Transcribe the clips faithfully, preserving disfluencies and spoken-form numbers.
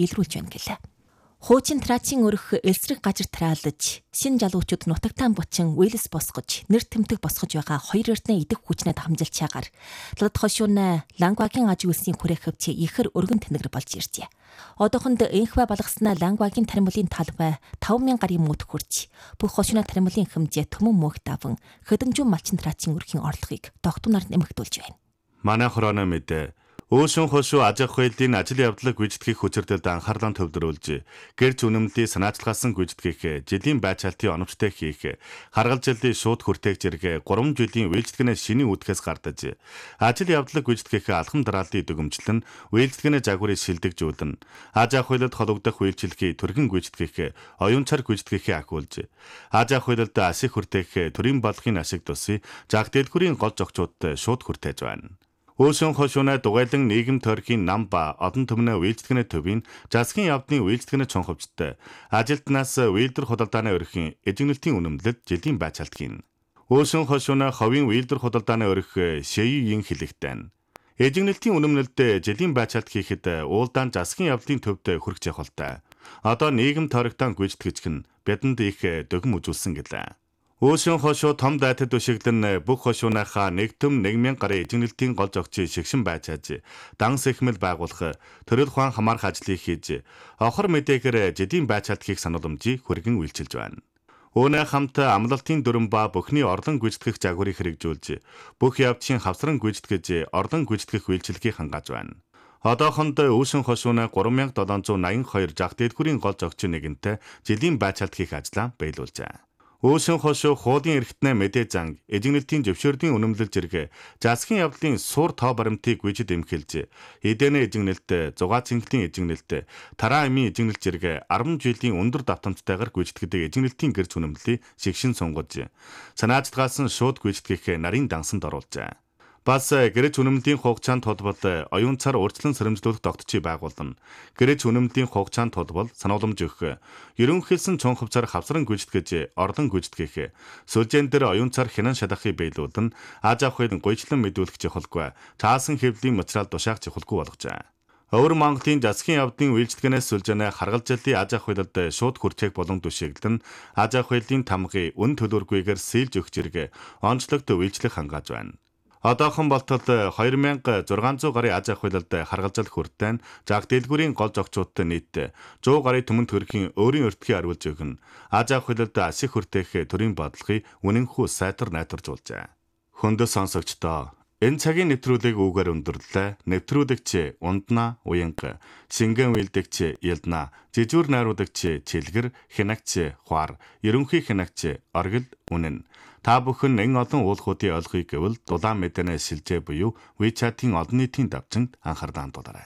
илрүүлж байна гэлээ. Хуучин трачийн өрх элсрэг гажир траалж, шин жалуучууд нутагтаан бучин Уэлс босгож, нэр тэмдэг босгож байгаа хоёр эрдэнэ идэх хүчнэд хамжилчаагаар лад хошуунаа Лангвагийн аж үйлсийн хүрээ хөвчи ихэр өргөн тэнэгэр болж иржээ. Одоохонд энхвэ балгаснаа Лангвагийн таримлын талбай таван мянган гаруй мөд хүрч, бүх хошуунаа таримлын хэмжээ төмөн мөнх даван хөдөнжүүн малчин трачийн өрхийн орлогыг тогтмоноор нэмэгдүүлж байна. Манай хорооно мэдээ Өөшөн хошуу аж ахуй хэлтийн ажил явдлыг гүйцэтгэх хүчирдэлд анхаарлаа төвлөрүүлж, гэрч үнэмлэлийг санаачлагсан гүйцэтгэх, жилийн байцаалтын оновчтой хийх, харгалзалын шууд хүртээх зэрэг гурван жилийн үйлчлэгнээ шинийн үүдхээс гардаж, ажил явдлыг гүйцэтгэх алхам дараалтын дүгнэмжлэн, үйлчлэгнээ загварыг шилдэгжүүлэн, аж ахуйлалд холбогдох үйлчлэгийг түргэн гүйцэтгэх, оюун цар гүйцэтгэхийг ахиулж, аж ахуйлалд ашиг хүртээх төрийн бодлогын ашиг тусыг жаг дэлгүүрийн гол зохицуудад шууд хүртээж байна. Өөшөн хошуунаа дугайлан нийгэм тойргийн нам ба одон төмнөө үйлчлэгнээ төвийн засгийн явдлын үйлчлэгнээ чонховчтой ажилтнаас үйлдвэр худалдааны өрхийн эжигнэлтийн үнэмлэлд жилийн байцаалт хийн. Өөшөн хошуунаа ховийн үйлдвэр худалдааны өрх шэйийн хэлэгтэн. Эжигнэлтийн үнэмлэлд жилийн байцаалт хийхэд уулдаан засгийн явдлын төвд хүрэх жахалтай. Одоо нийгэм тойрогтон гүйцэтгэгч нь бидэнд их дөгм үзүүлсэн гэлээ. Өөшөн хошуу том дайтад өшиглэн бүх хошуунахаа нэгтөм нэг мянган гаруй эжигнэлтийн гол зохицыг шигшин байцааж, дан сэхмэл байгуулах, төрөл ухаан хамаарах ажлыг хийж, охор мэдээгээр жилийн байцаалт хийх санууламжийг хүргэн үйлчилж байна. Үүнээ хамт амлалтын дүрэн ба бүхний орлон гүйцэтгэх загварыг хэрэгжүүлж, бүх явцын хавсран гүйцэтгэж, орлон гүйцэтгэх үйлчилгээг хангааж байна. Одоохонд Өөшөн хошуунаа гурван мянган долоон зуун найман хоёр жах дэлгүүрийн гол зохицын нэгэнтэй жилийн байцаалт хийх ажлаа биелүүлжээ. Өөшөн хошуу хуулийн эрхтнээ мэдээ занг, эжигнэлтийн зөвшөөрлийн үнэмлэл зэрэг засгийн явдлын суур тоо баримтыг гүйцэд эмхэлж, эдэнэ эжигнэлт, зугаа цэнхлийн эжигнэлт, тараа эмийн эжигнэлт зэрэг арван жилийн өндөр давтамжтайгаар гүйцэтгэдэг эжигнэлтийн гэрч үнэмлэлийг шигшин сунгаж, санаачлагаасан шууд гүйцэтгэх нарийн дансанд оруулжээ. Бас гэрэж үнэмлэлийн хугацаанд тодбол оюун цар урьдчилан сэрэмжлүүлэх тогтцыг байгуулна. Гэрэж үнэмлэлийн хугацаанд тодбол санууламж өгөх, ерөнхийлсөн чон хувцаар хавсран гүйцэтгэж, орлон гүйцэтгэх, сүлжээн дээр оюун цар хянан шалгахыг биелүүлэн, аж ахуйд гуйчлан мэдүүлэх жихолгүй, цаасан хэвлийн материал тушаах жихолгүй болгожээ. Өвөр Монголын засгийн явдлын үйлчлэгнээс сүлжээнэ харгалзалын аж ахуйлалд шууд хүртээх болон түшиглэн, аж ахуйлын тамгыг үн төлөвлөгүйгээр сэлж өгөх зэрэг онцлогт үйлчлэх хангааж байна. Одоохон болтол хоёр мянган зургаан зуун гаруй аж ахуйлалд харгалзал хүртэн, жаг дэлгүүрийн гол зохицуудтай нийт зуун гаруй төмөн төрхийн өөрийн өртгий хариулж өгнө. Аж ахуйлалд ашиг хүртээх төрийн бодлогыг үнэнхүү сайтар найдваржуулжээ. Хөндөс сонсогчдоо, энэ цагийн нэвтрүүлгийг үүгээр өндөрлөө. Нэвтрүүлэгч Ундна Уянга, шингэн үйлдэгч Ялдна, жижүүр найруулагч Чилгэр, хянагч Хуар, ерөнхий хянагч Оргил Үнэн. Та бүхэн энэ олон уулхуудын ойлгохыг гэвэл дулаан мэдэнэ шилжээ буюу WeChat-ийн олон нийтийн давчинд анхаарлаа хандуулаарай.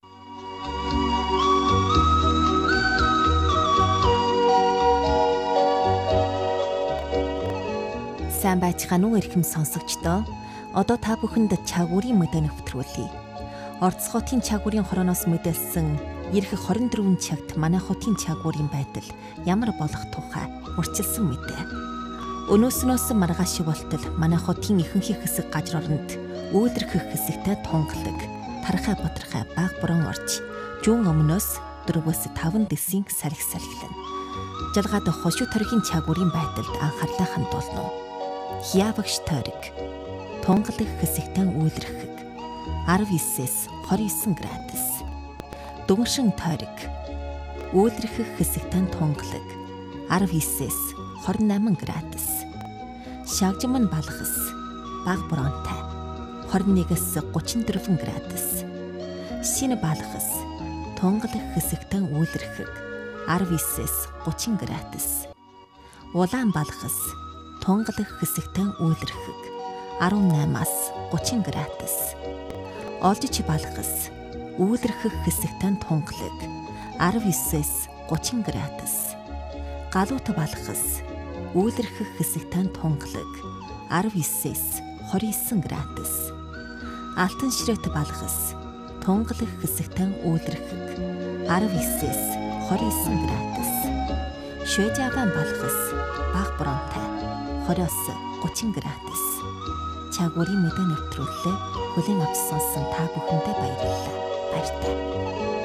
Сайн байцгаана уу эрхэм сонсогчдоо. Одоо та бүхэнд чагуурын мэдээ нэвтрүүлье. Орос хотын чагуурын хорооноос мэдээлсэн ирэх хорин дөрвөн цагт манай хотын чагуурын байдал ямар болох тухай урьдчилсан мэдээ. Өнөөснөөс маргааш болтол манай хотын ихэнх хэсэг гажир оронд үүлэрхэх хэсэгтэй тунгалаг, тархай бодрохой баг борон орж, жуун өмнөөс дөрвөөс таван дэсийн салхи салхилна. Жалгаад хошуу торгийн чагуурын байдалд анхаарлаа хандуулна. Хиавагш тойрог, тунгалаг хэсэгтэй үүлэрхэг арав девятээс двадцать девять градус. Дүншин тойрог, үүлэрхэх хэсэгтэй тунгалаг арав девятээс двадцать восемь градус. Шагжман балхас баг боронтой двадцать нэгээс тридцать четыре градус. Шинэ балхас тунгалаг хэсэгтэн үүлэрхэг арав девятээс тридцать градус. Улаан балхас тунгалаг хэсэгтэн үүлэрхэг арав наймаас тридцать градус. Олжич балхас үүлэрхэг хэсэгтэн тунгалаг арав девятээс тридцать градус. Галуут балхас үүлэрхэх хэсэгтэн тунгалаг арав девятээс двадцать девять градус. Алтан ширээт балхас тунгалаг хэсэгтэн үүлэрхэг арав девятээс двадцать девять градус. Швейцарийн балхас баг боронтой двадцать-с тридцать градус. Чагуурын мэдээ нэвтрүүлэлээ хүлээн авч сонсон та бүхэндээ баярлалаа. Баяртай.